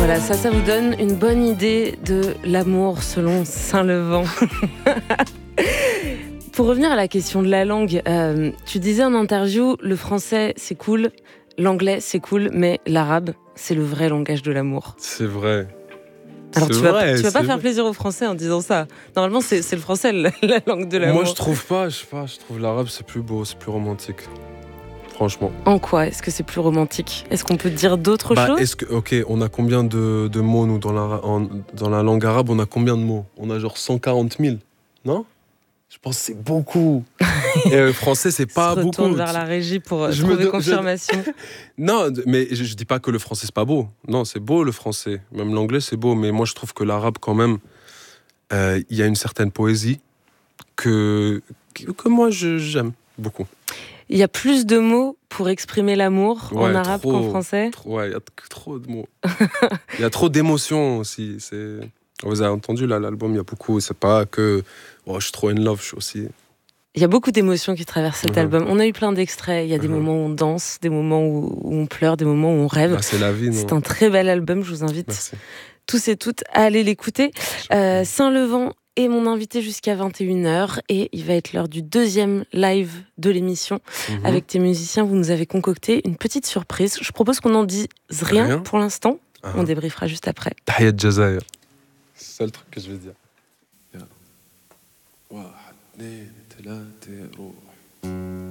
Voilà, ça vous donne une bonne idée de l'amour selon Saint-Levant. Pour revenir à la question de la langue, tu disais en interview, le français c'est cool, l'anglais c'est cool, mais l'arabe c'est le vrai langage de l'amour. C'est vrai. Alors tu vas pas faire vrai. plaisir aux Français en disant ça. Normalement c'est le français la langue de l'amour. Moi je trouve pas, je trouve l'arabe c'est plus beau, c'est plus romantique. Franchement. En quoi est-ce que c'est plus romantique ? Est-ce qu'on peut dire d'autres choses ? Ok, on a combien de mots nous dans la langue arabe, on a combien de mots ? On a genre 140 000, non ? Je pense que c'est beaucoup. Et français, c'est pas beaucoup. Je retourne vers la régie pour trouver confirmation. Non, mais je dis pas que le français, c'est pas beau. Non, c'est beau le français. Même l'anglais, c'est beau. Mais moi, je trouve que l'arabe, quand même, il y a une certaine poésie que moi, j'aime beaucoup. Il y a plus de mots pour exprimer l'amour en arabe qu'en français ? Ouais, il y a trop de mots. Il y a trop d'émotions aussi. Vous avez entendu, là, l'album, il y a beaucoup. C'est pas que je suis trop in love, je suis aussi... Il y a beaucoup d'émotions qui traversent cet album. On a eu plein d'extraits. Il y a des moments où on danse, des moments où on pleure, des moments où on rêve. Bah, c'est la vie, non ? C'est un très bel album. Je vous invite tous et toutes à aller l'écouter. Saint-Levant est mon invité jusqu'à 21h et il va être l'heure du deuxième live de l'émission. Avec tes musiciens, vous nous avez concocté une petite surprise. Je propose qu'on n'en dise rien pour l'instant. On débriefera juste après. Tahiyat Jazair. C'est ça le truc que je veux dire. واحد اثنين ثلاثة روح